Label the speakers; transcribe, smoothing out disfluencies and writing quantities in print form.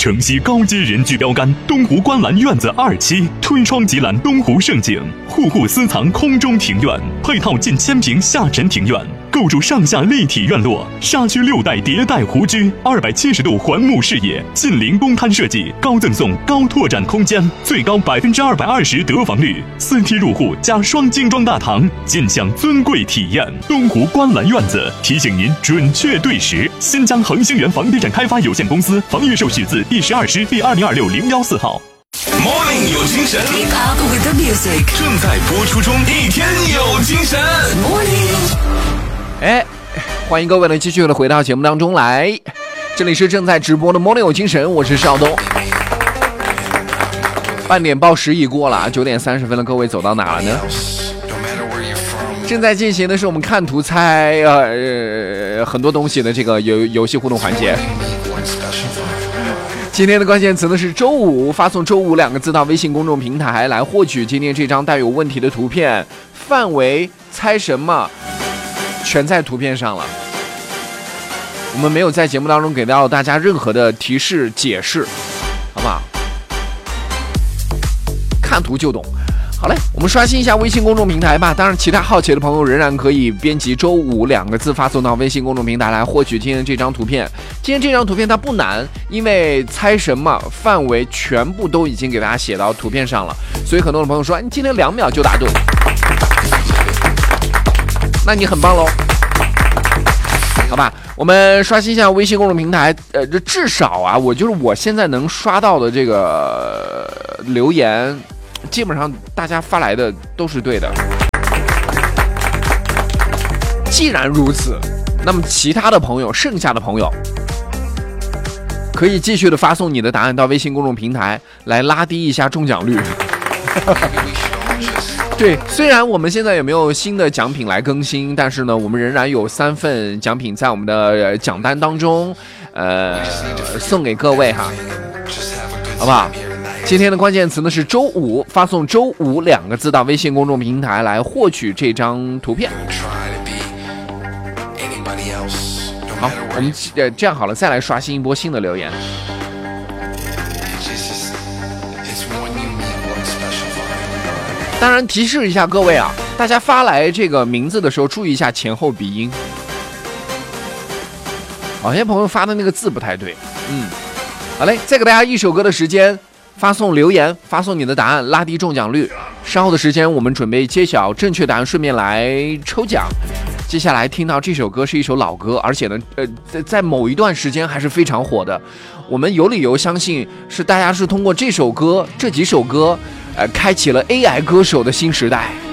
Speaker 1: 城西高阶人居标杆东湖观澜院子2期，推窗即览东湖胜景，户户私藏空中庭院，配套近1000平下沉庭院，构筑上下立体院落，沙区6代迭代湖居，270度环幕视野，近邻公摊设计，高赠送高拓展空间，最高220%得房率，4梯入户加双精装大堂，尽享尊贵体验。东湖观澜院子提醒您准确对时。新疆恒星源房地产开发有限公司房预售许字第12师第2026-014号。
Speaker 2: Morning 有精神
Speaker 3: Keep up with the music
Speaker 2: 正在播出中，一天有精神。
Speaker 4: 哎，欢迎各位呢继续的回到节目当中来，这里是正在直播的 Morning 有精神，我是邵东。半点报时已过了，9点30分了，各位走到哪了呢？正在进行的是我们看图猜很多东西的这个游戏互动环节。今天的关键词呢是周五，发送周五2个字到微信公众平台来获取今天这张带有问题的图片，范围猜什么全在图片上了。我们没有在节目当中给到大家任何的提示解释，好不好？看图就懂。好嘞，我们刷新一下微信公众平台吧。当然，其他好奇的朋友仍然可以编辑周五2个字发送到微信公众平台来获取今天这张图片。今天这张图片它不难，因为猜什么范围全部都已经给大家写到图片上了，所以很多的朋友说你今天2秒就答对，那你很棒喽。好吧，我们刷新一下微信公众平台，这至少啊，我现在能刷到的这个留言，基本上大家发来的都是对的。既然如此，那么其他的朋友，剩下的朋友，可以继续的发送你的答案到微信公众平台，来拉低一下中奖率。对，虽然我们现在也没有新的奖品来更新，但是呢，我们仍然有3份奖品在我们的奖单当中，送给各位哈，好不好？今天的关键词呢是周五，发送周五2个字到微信公众平台来获取这张图片。好，我们这样好了，再来刷新一波新的留言。当然提示一下各位啊，大家发来这个名字的时候注意一下前后鼻音。有些朋友发的那个字不太对，好嘞，再给大家一首歌的时间，发送留言，发送你的答案，拉低中奖率。稍后的时间我们准备揭晓正确答案，顺便来抽奖。接下来听到这首歌是一首老歌，而且呢，在某一段时间还是非常火的。我们有理由相信是大家是通过这首歌、这几首歌，开启了 AI 歌手的新时代。